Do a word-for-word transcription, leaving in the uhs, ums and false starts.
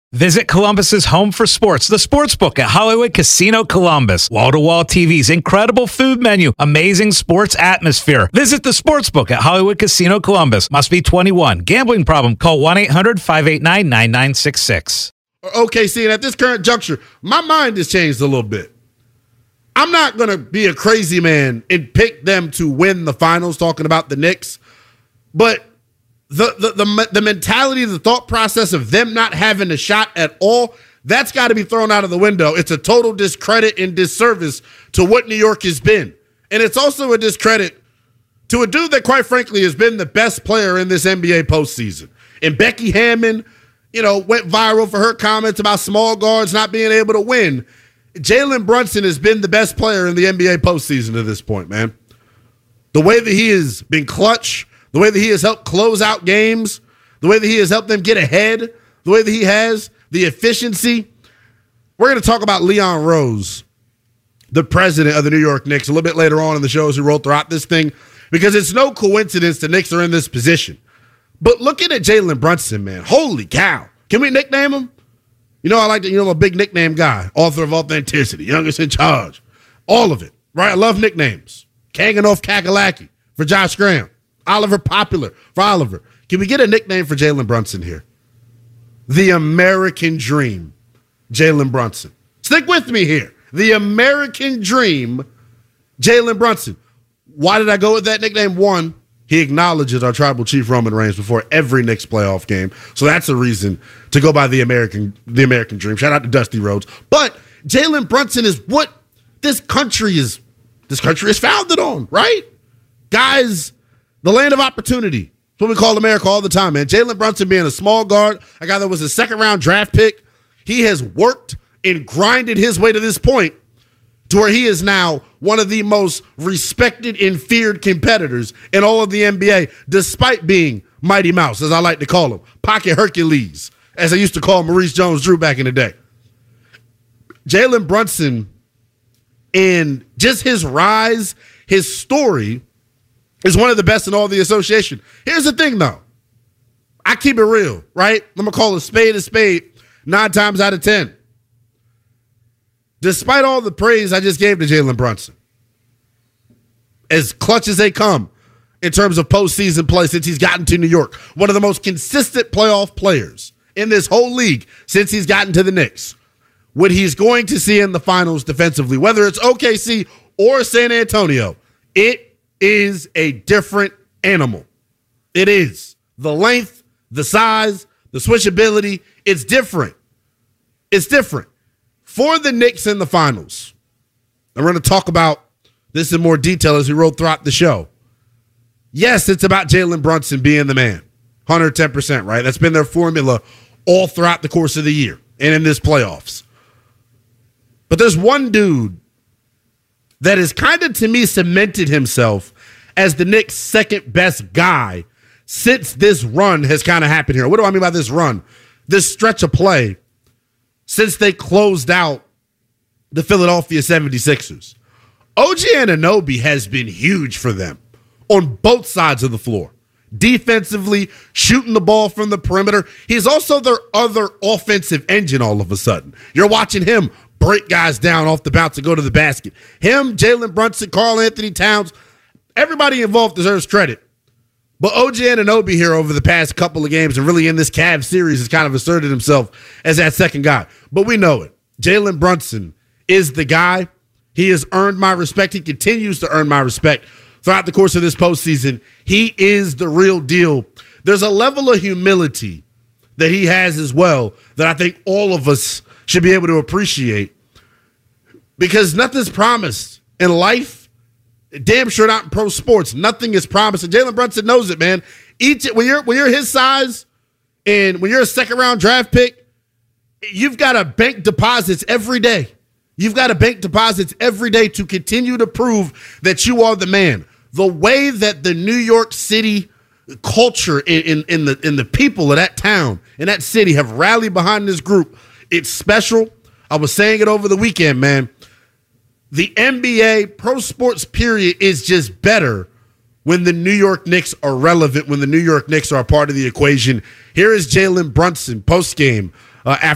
Visit Columbus's home for sports, the Sportsbook at Hollywood Casino Columbus. Wall-to-wall T Vs, incredible food menu, amazing sports atmosphere. Visit the Sportsbook at Hollywood Casino Columbus. Must be twenty-one. Gambling problem? Call one eight hundred five eight nine nine nine six six. Okay, see, and at this current juncture, my mind has changed a little bit. I'm not going to be a crazy man and pick them to win the finals, talking about the Knicks, but The, the the the mentality, the thought process of them not having a shot at all, that's got to be thrown out of the window. It's a total discredit and disservice to what New York has been. And it's also a discredit to a dude that, quite frankly, has been the best player in this N B A postseason. And Becky Hammon, you know, went viral for her comments about small guards not being able to win. Jalen Brunson has been the best player in the N B A postseason to this point, man. The way that he has been clutch, the way that he has helped close out games, the way that he has helped them get ahead, the way that he has, the efficiency. We're going to talk about Leon Rose, the president of the New York Knicks, a little bit later on in the show as we roll throughout this thing, because it's no coincidence the Knicks are in this position. But looking at Jalen Brunson, man, holy cow. Can we nickname him? You know, I like to, you know, I'm a big nickname guy, author of Authenticity, youngest in charge, all of it, right? I love nicknames. Kanganoff Kakalaki for Josh Graham. Oliver Popular for Oliver. Can we get a nickname for Jalen Brunson here? The American Dream, Jalen Brunson. Stick with me here. The American Dream, Jalen Brunson. Why did I go with that nickname? One, he acknowledges our tribal chief Roman Reigns before every Knicks playoff game. So that's a reason to go by the American, the American Dream. Shout out to Dusty Rhodes. But Jalen Brunson is what this country is, this country is founded on, right? Guys, the land of opportunity. That's what we call America all the time, man. Jalen Brunson being a small guard, a guy that was a second-round draft pick, he has worked and grinded his way to this point to where he is now one of the most respected and feared competitors in all of the N B A, despite being Mighty Mouse, as I like to call him, Pocket Hercules, as I used to call Maurice Jones-Drew back in the day. Jalen Brunson, and just his rise, his story, is one of the best in all the association. Here's the thing, though. I keep it real, right? I'm going to call a spade a spade nine times out of ten. Despite all the praise I just gave to Jalen Brunson, as clutch as they come in terms of postseason play since he's gotten to New York, one of the most consistent playoff players in this whole league since he's gotten to the Knicks, what he's going to see in the finals defensively, whether it's O K C or San Antonio, it is a different animal. It is. The length, the size, the switchability, it's different. It's different. For the Knicks in the finals, and we're going to talk about this in more detail as we roll throughout the show. Yes, it's about Jalen Brunson being the man. one hundred ten percent, right? That's been their formula all throughout the course of the year and in this playoffs. But there's one dude that has kind of, to me, cemented himself as the Knicks' second best guy since this run has kind of happened here. What do I mean by this run? This stretch of play since they closed out the Philadelphia seventy-sixers. O G Anunoby has been huge for them on both sides of the floor. Defensively, shooting the ball from the perimeter. He's also their other offensive engine all of a sudden. You're watching him break guys down off the bounce and go to the basket. Him, Jalen Brunson, Karl Anthony Towns, everybody involved deserves credit. But O G Anunoby here over the past couple of games and really in this Cavs series has kind of asserted himself as that second guy. But we know it. Jalen Brunson is the guy. He has earned my respect. He continues to earn my respect throughout the course of this postseason. He is the real deal. There's a level of humility that he has as well that I think all of us should be able to appreciate, because nothing's promised in life. Damn sure not in pro sports. Nothing is promised. And Jalen Brunson knows it, man. Each when you're when you're his size and when you're a second round draft pick, you've got to bank deposits every day. You've got to bank deposits every day to continue to prove that you are the man. The way that the New York City culture in, in, in the in the people of that town, in that city, have rallied behind this group, it's special. I was saying it over the weekend, man. The N B A, pro sports period, is just better when the New York Knicks are relevant, when the New York Knicks are a part of the equation. Here is Jalen Brunson post-game uh, after